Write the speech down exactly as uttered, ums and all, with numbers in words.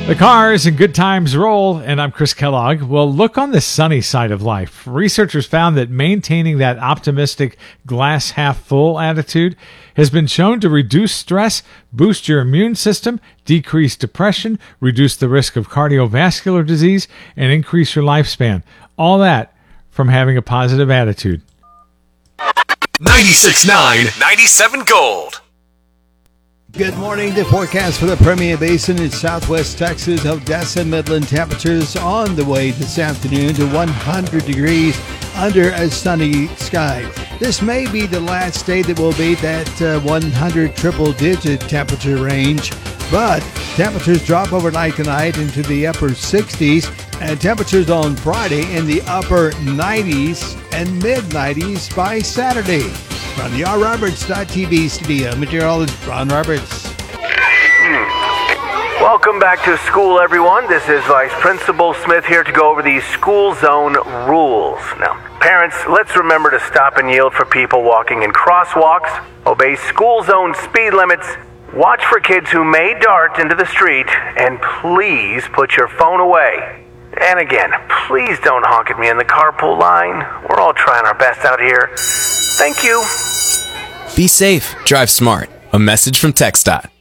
The cars and good times roll, and I'm Chris Kellogg. Well, look on the sunny side of life. Researchers found that maintaining that optimistic glass half full attitude has been shown to reduce stress, boost your immune system, decrease depression, reduce the risk of cardiovascular disease, and increase your lifespan. All that from having a positive attitude. ninety-six point nine, ninety-seven Gold. Good morning. The forecast for the Permian Basin in southwest Texas, Odessa, and Midland. Temperatures on the way this afternoon to one hundred degrees under a sunny sky. This may be the last day that will be that uh, one hundred triple-digit temperature range, but temperatures drop overnight tonight into the upper sixties, and temperatures on Friday in the upper nineties and mid-nineties by Saturday. From the R Roberts dot T V studio, meteorologist Ron Roberts. Welcome back to school, everyone. This is Vice Principal Smith here to go over these school zone rules. Now, parents, let's remember to stop and yield for people walking in crosswalks, obey school zone speed limits, watch for kids who may dart into the street, and please put your phone away. And again, please don't honk at me in the carpool line. We're all trying our best out here. Thank you. Be safe. Drive smart. A message from TxDOT.